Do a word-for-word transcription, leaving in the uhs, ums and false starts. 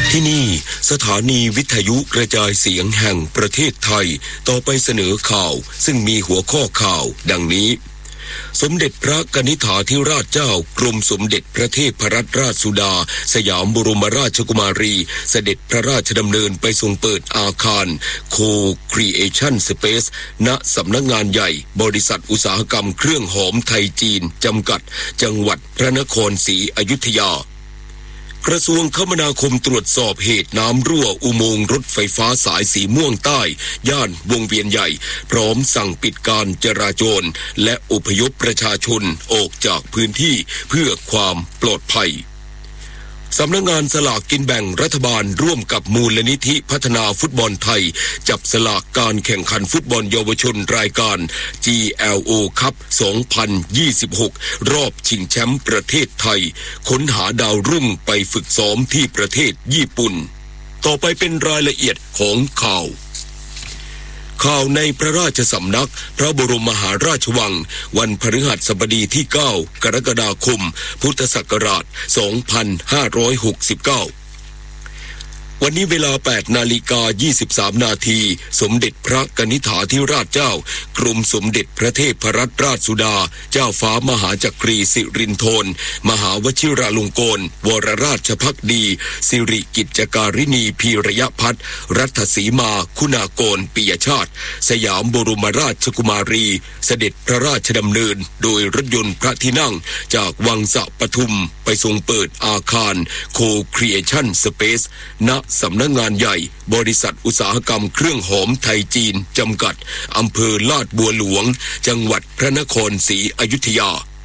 ที่นี่สถานีวิทยุกระจายเสียงแห่งประเทศไทยต่อไปเสนอข่าวซึ่งมีหัวข้อข่าวดังนี้สมเด็จพระกนิษฐาธิราชเจ้ากรมสมเด็จพระเทพรัตนราชสุดาสยามบรมราชกุมารีเสด็จพระราชดำเนินไปทรงเปิดอาคาร Co-Creation Space ณสำนักงานใหญ่บริษัทอุตสาหกรรมเครื่องหอมไทยจีนจำกัดจังหวัดพระนครศรีอยุธยากระทรวงคมนาคมตรวจสอบเหตุน้ำรั่วอุโมงค์รถไฟฟ้าสายสีม่วงใต้ย่านวงเวียนใหญ่พร้อมสั่งปิดการจราจรและอพยพประชาชนออกจากพื้นที่เพื่อความปลอดภัยสำนักงานสลากกินแบ่งรัฐบาลร่วมกับมูลนิธิพัฒนาฟุตบอลไทยจับสลากการแข่งขันฟุตบอลเยาวชนรายการ จี แอล โอ Cup สองพันยี่สิบหก รอบชิงแชมป์ประเทศไทยค้นหาดาวรุ่งไปฝึกซ้อมที่ประเทศญี่ปุ่นต่อไปเป็นรายละเอียดของข่าวข่าวในพระราชสำนักพระบรมมหาราชวังวันพฤหัสบดีที่เก้ากรกฎาคมพุทธศักราชสองพันห้าร้อยหกสิบเก้าวันนี้เวลา แปดนาฬิกายี่สิบสาม นาทีสมเด็จพระกนิษฐาธิราชเจ้ากรมสมเด็จพระเทพรัตนราชสุดาเจ้าฟ้ามหาจักรีสิรินธรมหาวชิราลงกรณวรราชภักดีสิริกิจการินีพีระยะพัฒน์รัตสีมาคุณากรปิยชาติสยามบรมราชกุมารีเสด็จพระราชดำเนินโดยรถยนต์พระที่นั่งจากวังสะปทุมไปทรงเปิดอาคาร Co-Creation Space ณสำนักงานใหญ่บริษัทอุตสาหกรรมเครื่องหอมไทยจีนจำกัดอำเภอลาดบัวหลวงจังหวัดพระนครศรีอยุธยา